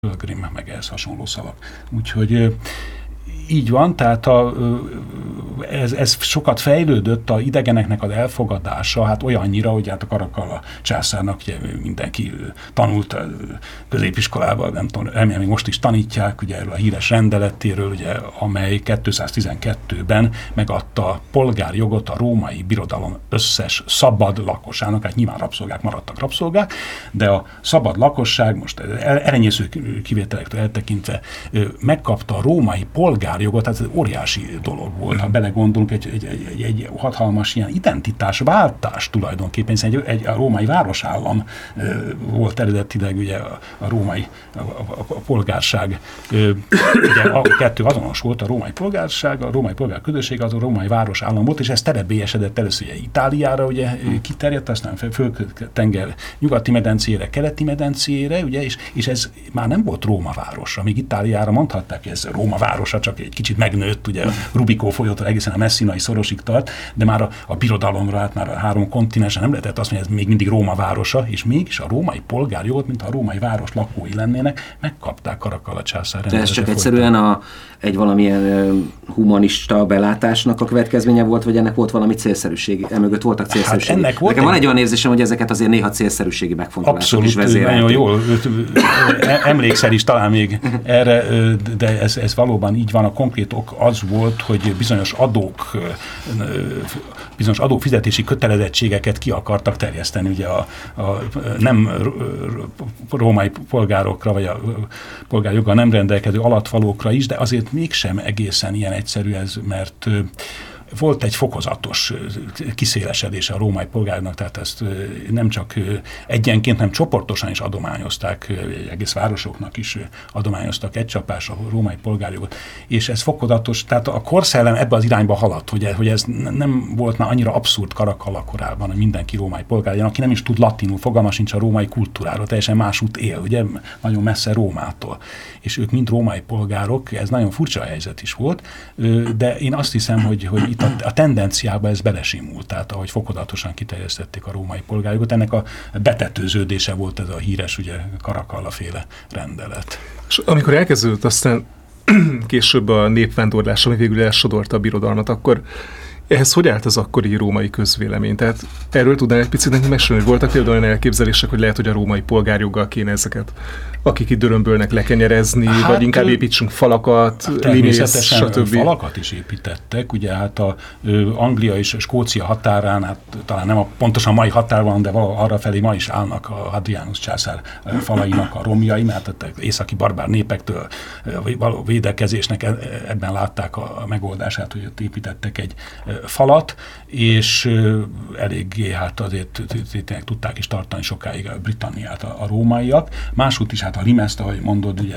Pilgrim, meg ehhez hasonló szavak. Úgyhogy így van, tehát ez sokat fejlődött a idegeneknek az elfogadása, hát olyannyira, hogy hát a Karakalla császárnak ugye mindenki tanult középiskolában, nem tudom, remélem, most is tanítják, ugye erről a híres rendeletéről, ugye, amely 212-ben megadta a polgárjogot a római birodalom összes szabad lakosának, hát nyilván rabszolgák maradtak rabszolgák, de a szabad lakosság, most elenyésző kivételektől eltekintve megkapta a római polgárjogot, tehát ez óriási dolog volt, ha belegondolunk, egy hatalmas ilyen identitásváltás tulajdonképpen, hiszen a római városállam volt eredetileg ugye a római a polgárság, ugye a kettő azonos volt, a római polgárság, a római polgárközösség az a római városállam volt, és ez terebélyesedett először ugye Itáliára, ugye kiterjedt, aztán Földtenger nyugati medencére, keleti medencére, ugye, és ez már nem volt Róma városa, még Itáliára mondhatták, hogy ez Róma városa, csak egy kicsit megnőtt, ugye a Rubikó folyótól egészen a messzinai szorosig tart, de már a birodalomra, hát már a 3 kontinensen nem lehetett azt mondani, hogy ez még mindig Róma városa, és mégis a római polgárjogot, mint a római város lakói lennének, megkapták Karakalla császár. De ez csak egyszerűen egy valamilyen humanista belátásnak a következménye volt, vagy ennek volt valami célszerűség? Emögött voltak célszerűségi. Hát nekem van egy olyan érzésem, hogy ezeket azért néha célszerűségi megfontolások is vezérelték. Nagyon jól emlékszel is talán még erre, de ez valóban így van. A konkrét ok az volt, hogy bizonyos adófizetési kötelezettségeket ki akartak terjeszteni ugye a nem római polgárokra, vagy a polgárjoggal nem rendelkező alattvalókra is, de azért mégsem egészen ilyen egyszerű ez, mert volt egy fokozatos kiszélesedése a római polgárnak, tehát ezt nem csak egyenként, hanem csoportosan is adományozták, egész városoknak is adományoztak egy csapás a római polgárjogot, és ez fokozatos, tehát a korszellem ebbe az irányba haladt, hogy ez nem volt már annyira abszurd Karakalla korában, hogy mindenki római polgár legyen, aki nem is tud latinul, fogalma sincs a római kultúráról, teljesen másút él, ugye, nagyon messze Rómától, és ők mind római polgárok, ez nagyon furcsa helyzet is volt, de én azt hiszem, hogy itt a tendenciába ez belesimult, tehát ahogy fokozatosan kiterjesztették a római polgárjogot, ennek a betetőződése volt ez a híres, ugye Karakalla-féle rendelet. És amikor elkezdődött aztán később a népvándorlás, ami végül elsodorta a birodalmat, akkor ehhez hogy állt az akkori római közvélemény? Tehát erről tudnál egy picit nekünk mesélni, hogy voltak például olyan elképzelések, hogy lehet, hogy a római polgárjoggal kéne ezeket, akik itt dörömbölnek, lekenyerezni, vagy inkább építsünk falakat, limész, stb. Falakat is építettek, ugye hát a Anglia és Skócia határán, hát talán nem a pontosan mai határ van, de arra felé ma is állnak a Hadrianus császár falainak a romjai, mert az északi barbár népektől való védekezésnek ebben látták a megoldását, hogy ott építettek egy falat, és eléggé hát azért tudták is tartani sokáig a Britanniát a rómaiak. Másút is hát a limeszt, ahogy mondod, ugye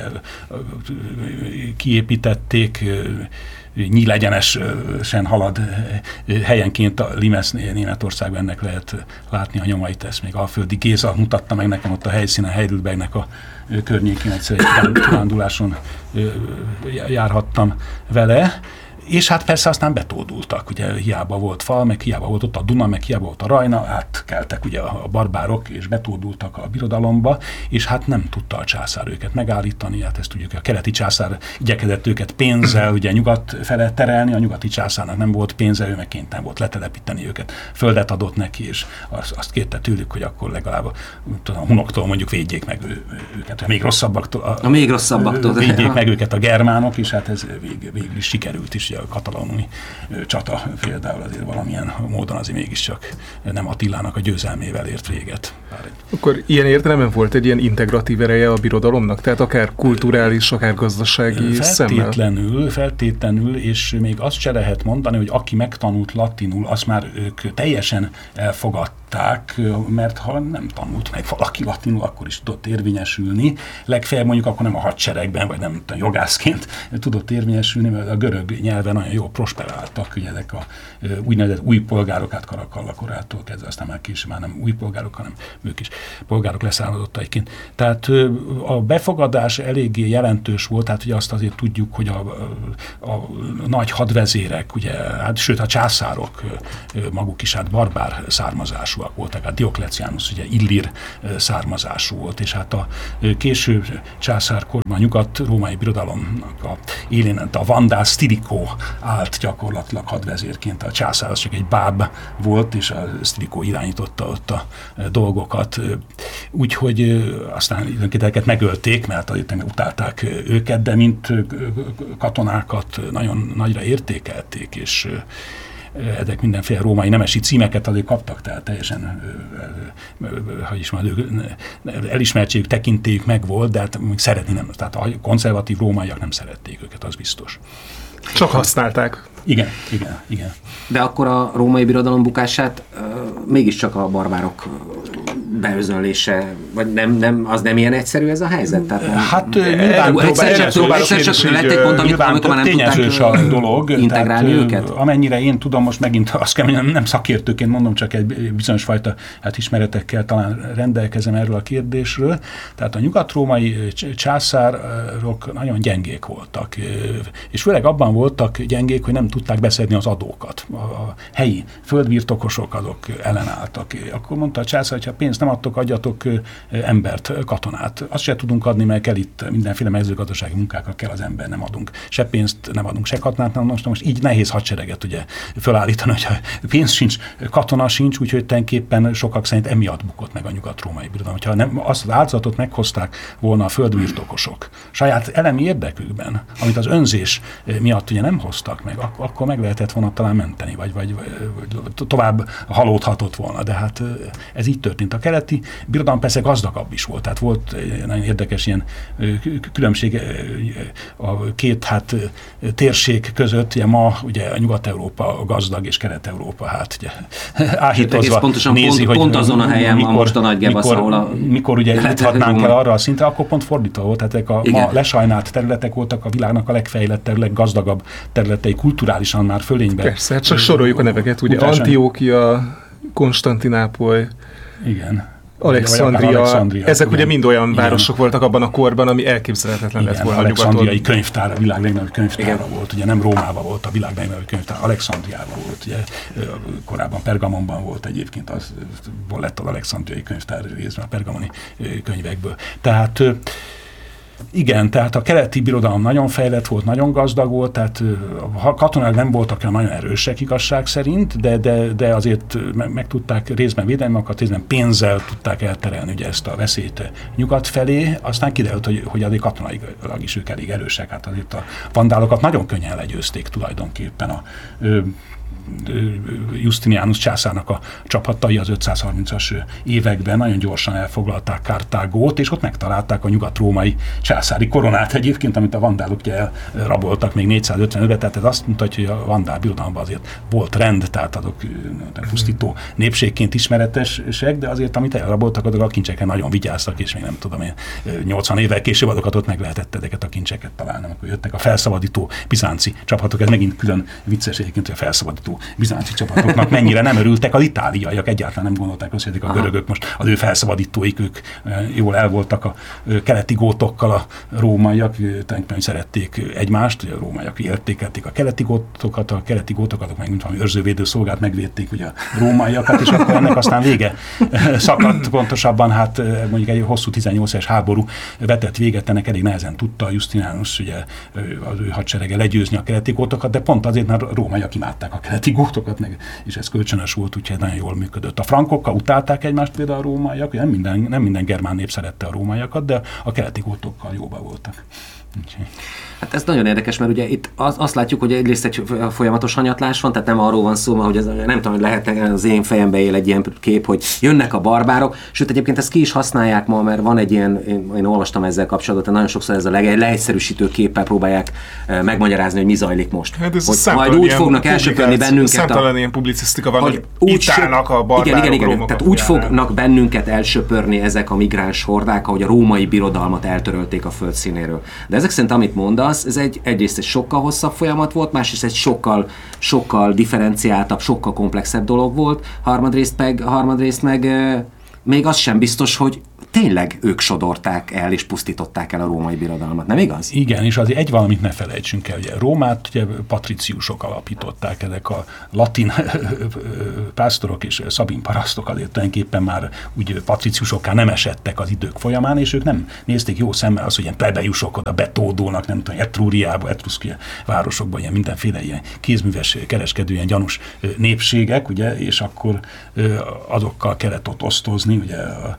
kiépítették, nyílegyenesen halad helyenként a Limes Németországban, ennek lehet látni a nyomait, ezt még Alföldi Géza mutatta meg nekem ott a helyszínen, Heidelbergnek a környékén, egyszer egy kiránduláson járhattam vele. És hát persze aztán betódultak, ugye hiába volt fal, meg hiába volt ott a Duna, meg hiába volt a Rajna, átkeltek ugye a barbárok, és betódultak a birodalomba, és hát nem tudta a császár őket megállítani, hát ezt tudjuk, a keleti császár igyekezett őket pénzzel ugye nyugat fele terelni, a nyugati császárnak nem volt pénze, ő meg kénytelen volt letelepíteni őket, földet adott neki, és azt kérte tőlük, hogy akkor legalább a hunoktól mondjuk védjék meg őket, a még rosszabbaktól védjék meg őket a germánok, és hát ez végül is sikerült is. A katalóniai csata például azért valamilyen módon azért mégiscsak nem Attilának a győzelmével ért véget. Akkor ilyen értelemben volt egy ilyen integratív ereje a birodalomnak? Tehát akár kulturális, akár gazdasági szemmel? Feltétlenül, és még azt se lehet mondani, hogy aki megtanult latinul, azt már ők teljesen elfogadták, mert ha nem tanult meg valaki latinul, akkor is tudott érvényesülni. Legfeljebb mondjuk akkor nem a hadseregben, vagy nem jogászként tudott érvényesülni, mert a görög nyelven nagyon jól prosperáltak, ugye ezek a úgynevezett új polgárok, hát Karakalla korától kezdve, aztán már később már nem új polgárok, hanem ők is polgárok leszármazottaiként. Tehát a befogadás eléggé jelentős volt, tehát ugye azt azért tudjuk, hogy a nagy hadvezérek, ugye, hát, sőt a császárok maguk is hát barbár származásúak. gazdagok voltak. Hát Dioklecianus ugye illír származású volt, és hát a késő császárkorban a nyugat-római birodalomnak a élén a vandál Stilicho állt gyakorlatilag hadvezérként. A császár az csak egy báb volt, és a Stilicho irányította ott a dolgokat. Úgyhogy aztán időnként megölték, mert utálták őket, de mint katonákat nagyon nagyra értékelték, és ezek mindenféle római nemesi címeket azért kaptak, tehát teljesen elismertségük, tekintélyük megvolt, de hát szeretni nem, tehát a konzervatív rómaiak nem szerették őket, az biztos. Csak használták. Igen. De akkor a római birodalom bukását mégiscsak a barbárok beözönlése, vagy az nem ilyen egyszerű ez a helyzet? Tehát hát nyilván lett egy pont, amikor már nem tudták dolog, integrálni őket? Amennyire én tudom, most megint azt kell mondjam, nem szakértőként mondom, csak egy bizonyos fajta ismeretekkel talán rendelkezem erről a kérdésről. Tehát a nyugat-római császárok nagyon gyengék voltak, és főleg abban voltak gyengék, hogy nem tudták beszedni az adókat. A helyi földbirtokosok azok ellenálltak. Akkor mondta a császár, hogy ha pénzt nem adtok, adjatok embert, katonát. Azt se tudunk adni, mert kell itt mindenféle mezőgazdasági munkákra kell az ember, nem adunk. Se pénzt nem adunk, se katonát nem adunk. Most így nehéz hadsereget ugye felállítani, hogyha pénz sincs, katona sincs, úgyhogy tulajdonképpen sokak szerint emiatt bukott meg a nyugat-római birodalom. Hogyha nem, azt az áldozatot meghozták volna a földbirtokosok saját elemi érdekükben, amit az önzés miatt ugye nem hoztak meg, akkor meg lehetett volna talán menteni, vagy tovább halódhatott volna, de hát ez így történt. A keleti birodalom persze gazdagabb is volt, tehát volt nagyon érdekes ilyen különbség a két térség között, ugye ma ugye a Nyugat-Európa gazdag és Kelet-Európa ugye áhítozva nézi, hogy pont azon a helyen van most a nagy gebasz, mikor ugye juthatnánk el arra a szintre, akkor pont fordítva volt, tehát ezek a ma lesajnált területek voltak a világnak a legfejlettebb, leggazdagabb területei, kulturálisan már fölényben. Persze, csak soroljuk a neveket, ugye Antiókia, Konstantinápoly, igen. Alexandria, ezek ugye mind olyan városok voltak abban a korban, ami elképzelhetetlen lett volna a nyugaton. Alexandriai könyvtár, a világ legnagyobb könyvtára volt, ugye nem Rómában volt a világ legnagyobb könyvtár, Alexandriában volt, ugye korábban Pergamonban volt egyébként, az lett az alexandriai könyvtár részben a pergamoni könyvekből. Tehát igen, tehát a keleti birodalom nagyon fejlett volt, nagyon gazdag volt, tehát katonák nem voltak olyan nagyon erősek igazság szerint, de azért meg tudták részben védelmi magukat, részben pénzzel tudták elterelni ugye ezt a veszélyt nyugat felé, aztán kiderült, hogy azért katonailag is ők elég erősek, hát azért a vandálokat nagyon könnyen legyőzték tulajdonképpen a Justinianus császárnak a csapatai az 530-as években nagyon gyorsan elfoglalták Kartágót, és ott megtalálták a nyugat-római császári koronát egyébként, amit a vandálok ugye elraboltak még 455-ben, tehát ez azt mutatja, hogy a vandál birodalomban azért volt rend, tehát azok pusztító népségként ismeretesek, de azért amit elraboltak, azok a kincsekre nagyon vigyáztak, és még nem tudom én, 80 évvel később azokat ott meg lehetett ezeket a kincseket találni, amikor jöttek a felszabadító bizánci csapatok, ez megint külön vicces egyébként, hogy a felszabadító bizánci csapatoknak mennyire nem örültek az itáliaiak, egyáltalán nem gondolták azt, hogy a görögök most az ő felszabadítóik, ők jól el voltak a keleti gótokkal, a rómaiak, tulajdonképpen szerették egymást, a rómaiak értékelték a keleti gótokat meg mint valami őrzővédő szolgált megvédték ugye a rómaiakat, és akkor ennek aztán vége szakadt, pontosabban hát mondjuk egy hosszú 18-es háború vetett véget, ennek elég nehezen tudta Justinianus ugye az ő hadserege legyőzni a keleti gótokat, de pont azért, mert a rómaiak imádták a keleti gótokat, és ez kölcsönös volt, úgyhogy nagyon jól működött. A frankokkal utálták egymást például a rómaiak, nem minden germán nép szerette a rómaiakat, de a keleti gótokkal jóba voltak. Úgyhogy. Hát ez nagyon érdekes, mert ugye itt azt látjuk, hogy egyrészt egy folyamatos hanyatlás van, tehát nem arról van szó, hogy ez, nem tudom, hogy lehet az én fejembe él egy ilyen kép, hogy jönnek a barbárok, sőt egyébként ezt ki is használják ma, mert van egy ilyen, én olvastam ezzel kapcsolatban, nagyon sokszor ez a leegyszerűsítő képpel próbálják megmagyarázni, hogy mi zajlik most. Hát ez hogy majd úgy fognak elsöpörni bennünket. Számtalan ilyen publicisztika van, hogy itt állnak a barbárok. Igen, tehát úgy fognak bennünket elsöpörni ezek a migráns hordák, ahogy a római birodalmat eltörölték a földszínéről. De ezek szerint, amit mondasz, ez egyrészt egy sokkal hosszabb folyamat volt, másrészt egy sokkal differenciáltabb, sokkal komplexebb dolog volt, harmadrészt meg még az sem biztos, hogy tényleg ők sodorták el és pusztították el a római birodalmat, nem igaz? Igen, és azért egy valamit ne felejtsünk el, ugye Rómát ugye patriciusok alapították, ezek a latin pásztorok és szabin parasztok azért tulajdonképpen már úgy patriciusokká nem esettek az idők folyamán, és ők nem nézték jó szemmel az, hogy ilyen plebejusok oda betódulnak, nem tudom, Etrúriába, Etruszkia városokban, ilyen mindenféle ilyen kézműves, kereskedő, ilyen gyanús népségek, ugye, és akkor azokkal kellett ott osztozni, ugye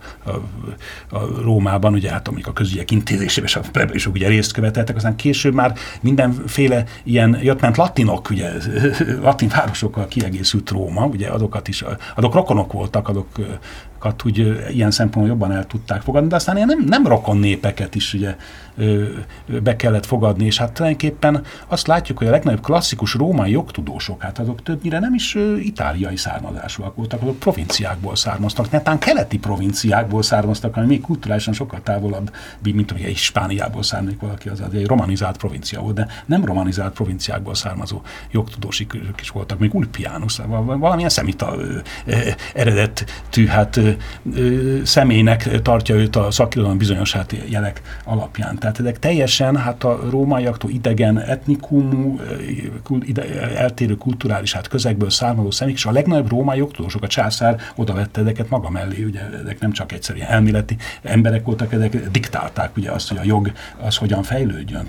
a Rómában, ugye hát amik a közügyek intézésében és a plebejusok ugye részt követeltek, aztán később már mindenféle ilyen jöttment latinok, ugye latin városokkal kiegészült Róma, ugye azok rokonok voltak, azokat úgy ilyen szempontból jobban el tudták fogadni, de aztán ilyen nem rokon népeket is ugye be kellett fogadni, és hát tulajdonképpen azt látjuk, hogy a legnagyobb klasszikus római jogtudósok, hát azok többnyire nem is itáliai származásúak voltak, azok provinciákból származtak, netán keleti provinciákból származtak, ami még kulturálisan sokkal távolabb, mint hogy Hispániából származik valaki, az egy romanizált provincia volt, de nem romanizált provinciákból származó jogtudósik is voltak, még Ulpianus, valamilyen szemita eredetű, hát személynek tartja őt a szakirodalom bizonyos hát jelek alapján. Tehát ezek teljesen hát a rómaiaktól idegen etnikumú, eltérő kulturális hát közegből származó személyek, és a legnagyobb római jogtudósok, a császár oda vette ezeket maga mellé, ugye ezek nem csak egyszerűen elméleti emberek voltak, ezek diktálták ugye azt, hogy a jog az hogyan fejlődjön.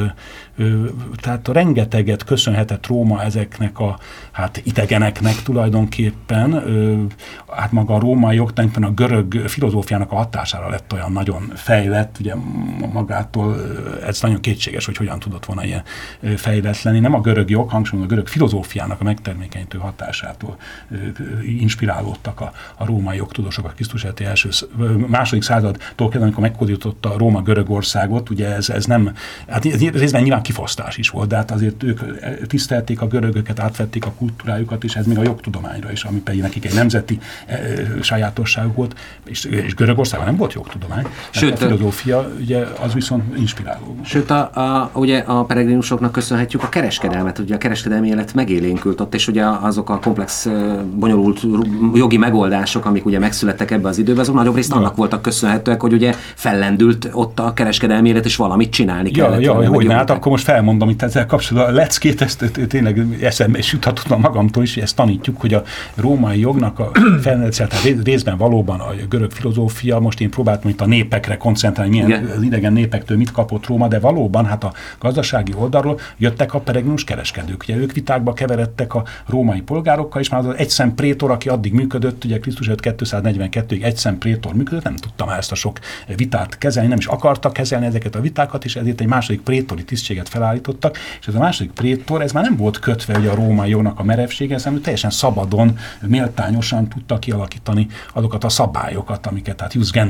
Tehát rengeteget köszönhetett Róma ezeknek a hát idegeneknek tulajdonképpen, hát maga a római jogtaniban a görög filozófiának a hatására lett olyan nagyon fejlett, ugye magától ez nagyon kétséges, hogy hogyan tudott volna ilyen fejlett lenni. Nem a görög jog, hangsúlyozom, a görög filozófiának a megtermékenyítő hatásától inspirálódtak a római jogtudósok a Krisztus előtti második századtól kezdve, amikor megkódította a Róma Görögországot, ugye ez nem, hát részben nyilván kifosztás is volt, de hát azért ők tisztelték a görögöket, átvették a kultúrájukat, és ez még a jogtudományra is, ami pedig nekik egy nemzeti sajátosságuk volt, és Görögországban nem volt jogtudomány. Sőt, a filozófia ugye az viszont inspiráló. Sőt, ugye a peregrinusoknak köszönhetjük a kereskedelmet, ugye a kereskedelmi élet megélénkült ott, és ugye azok a komplex, bonyolult jogi megoldások, amik ugye megszülettek ebbe az időben, azok nagyobb részt annak voltak köszönhetőek, hogy ugye fellendült ott a kereskedelmi élet, és valamit csinálni kellett. Hogy hát akkor most felmondom itt ezzel kapcsolatban a leckét, ezt tényleg eszembe is juthatatlan magamtól is, hogy ezt tanítjuk, hogy a római jognak a felrendelése részben valóban a görög filozófia, most én próbáltam itt a népekre koncentrálni, milyen az idegen népektől mit kapott Róma, de valóban hát a gazdasági oldalról jöttek a peregrinus kereskedők. Ugye ők vitákba keveredtek a római polgárokkal, és már az egyszem prétor, aki addig működött, ugye Krisztus előtt 242-ig egyszem prétor működött, nem tudta már ezt a sok vitát kezelni, nem is akartak kezelni ezeket a vitákat, és ezért egy második prétori tisztséget felállítottak, és ez a második prétor, ez már nem volt kötve ugye a római jognak a merevsége, hanem teljesen szabadon, méltányosan tudta kialakítani azokat a szabályokat, amiket hát Ius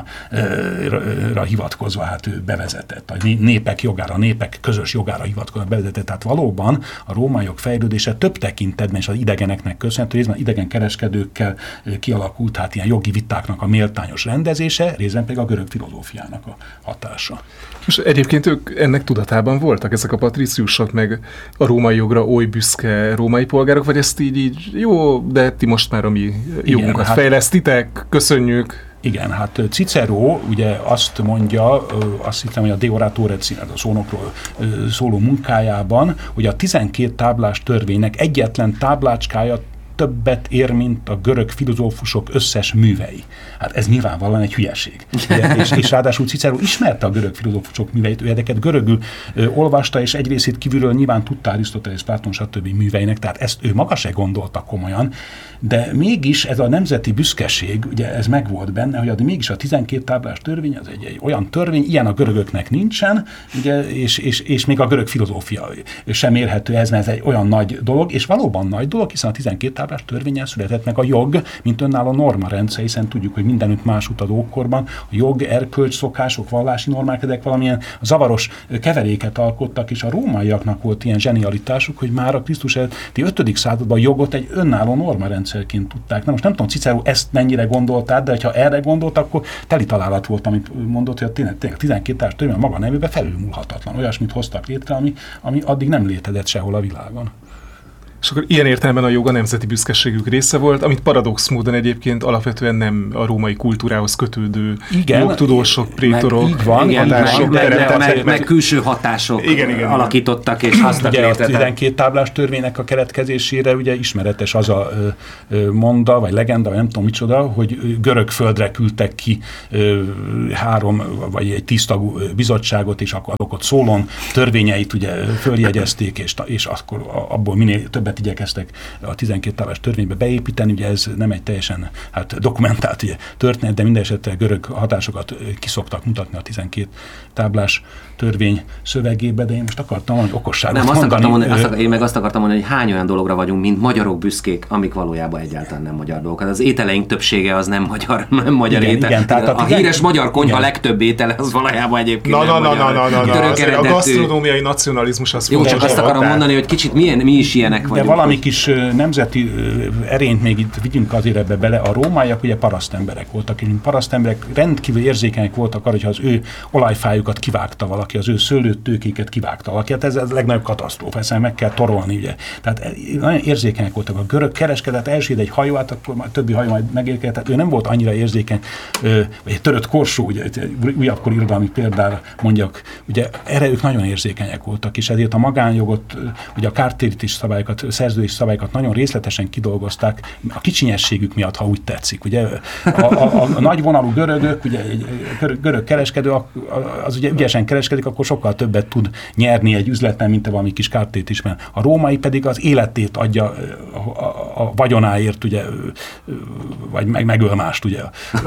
Gentium-ra hivatkozva hát ő bevezetett, a népek jogára, a népek közös jogára hivatkozva bevezetett. Tehát valóban a római jog fejlődése több tekintetben és az idegeneknek köszönhető, részben idegen kereskedőkkel kialakult hát ilyen jogi vitáknak a méltányos rendezése, részben pedig a görög filozófiának a hatása. És egyébként ők ennek tudatában voltak, ezek a patriciusok, meg a római jogra oly büszke római polgárok, vagy ezt így jó, de ti most már a mi jogunkat fejlesztitek, köszönjük. Igen, hát Cicero ugye azt mondja, azt hiszem, hogy a De Oratore című, a szónokról szóló munkájában, hogy a 12 táblás törvénynek egyetlen táblácskája többet ér, mint a görög filozófusok összes művei. Hát ez nyilvánvalóan egy hülyeség. és ráadásul Cicero ismerte a görög filozófusok műveit, ő ezeket görögül olvasta, és egy részét kívülről nyilván tudta Arisztotelész, Platon, stb. Műveinek, tehát ezt ő maga se gondolta komolyan, de mégis ez a nemzeti büszkeség, ugye ez megvolt benne, hogy mégis a 12 táblás törvény, az egy olyan törvény, ilyen a görögöknek nincsen, ugye, és még a görög filozófia sem érhető ez, mert ez egy olyan nagy dolog, és valóban nagy dolog, hiszen a 12 táblás törvénnyel született meg a jog, mint önálló normarendszer, hiszen tudjuk, hogy mindenütt másút az ókorban a jog, erkölcs, szokások, vallási normák, ezek valamilyen zavaros keveréket alkottak, és a rómaiaknak volt ilyen zsenialitásuk, hogy már a Krisztus előtti 5. században a jogot egy önálló normarendszerként tudták. Na most nem tudom, Cicero ezt mennyire gondoltál, de ha erre gondolt, akkor teli találat volt, amit mondott, hogy tényleg a 12 társ törvény maga nevében felülmúlhatatlan. Olyasmit hoztak létre, ami addig nem létezett sehol a világon. És akkor ilyen értelemben a jog a nemzeti büszkeségük része volt, amit paradox módon egyébként alapvetően nem a római kultúrához kötődő jogtudósok, prétorok, meg külső hatások alakítottak, és hoztak létre. A 12 táblás törvénynek a keletkezésére ugye ismeretes az a monda, vagy legenda, vagy nem tudom micsoda, hogy görög földre küldtek ki 3 vagy egy 10 tagú bizottságot, és akkor ott Szólon törvényeit ugye följegyezték, és akkor abból minél többet igyekeztek a 12 táblás törvénybe beépíteni. Ugye ez nem egy teljesen dokumentált ugye, történet, de minden esetre görög hatásokat kiszoktak mutatni a 12 táblás törvény szövegébe, de én most akartam valami okosságot mondani. Én meg azt akartam mondani, hogy hány olyan dologra vagyunk, mint magyarok büszkék, amik valójában egyáltalán nem magyar dolgok. Az ételeink többsége az nem magyar étel. Igen, tehát a híres magyar konyha legtöbb étele az valójában egyébként a gasztronómiai nacionalizmus az jó, csak azt akarom mondani, hogy kicsit mi is ilyenek vagyunk. De valami kis nemzeti erényt még itt vigyünk azért ebbe bele. A rómaiak ugye parasztemberek voltak, és parasztemberek rendkívül érzékenyek voltak arra, hogyha az ő olajfájukat kivágta valaki, az ő szőlőtőkéket kivágta valaki. Hát ez a legnagyobb katasztrófa, ezt meg kell torolni, ugye. Tehát nagyon érzékenyek voltak. A görög kereskedett, elsőd egy hajót, akkor a többi hajó majd megérkezett. Tehát ő nem volt annyira érzékeny, vagy egy törött korsó, ugye, újabbkor irodalmi példára mondjak, ugye erre ők nagyon érzékenyek voltak, és ezért a magánjogot, ugye a kártérítés szabályokat, szerződés szabályokat nagyon részletesen kidolgozták a kicsinyességük miatt, ha úgy tetszik. Ugye a nagyvonalú görögök, ugye egy görög kereskedő, az ugye ügyesen kereskedik, akkor sokkal többet tud nyerni egy üzletben, mint valami kis kártérítésben. A római pedig az életét adja a vagyonáért, ugye, vagy megöl mást, ugye,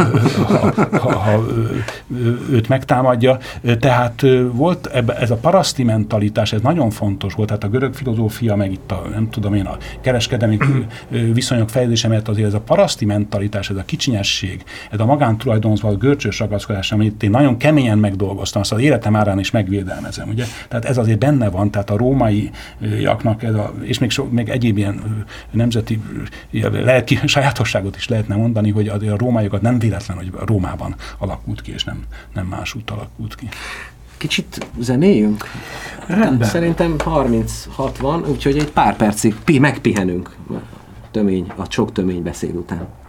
ha őt megtámadja. Tehát volt ez a paraszti mentalitás, ez nagyon fontos volt, tehát a görög filozófia, meg itt a, nem tudom én, a kereskedelmi viszonyok fejlődése, mert azért ez a paraszti mentalitás, ez a kicsinyesség, ez a magántulajdonhoz való görcsös ragaszkodás, amit én nagyon keményen megdolgoztam, azt az életem árán is megvédelmezem, ugye? Tehát ez azért benne van, tehát a rómaiaknak, és még egyéb ilyen nemzeti lelki sajátosságot is lehetne mondani, hogy a rómaiakat nem véletlen, hogy Rómában alakult ki, és nem másút alakult ki. Kicsit zenéljünk? Rendben. Szerintem 36 van, úgyhogy egy pár percig megpihenünk a sok tömény beszéd után.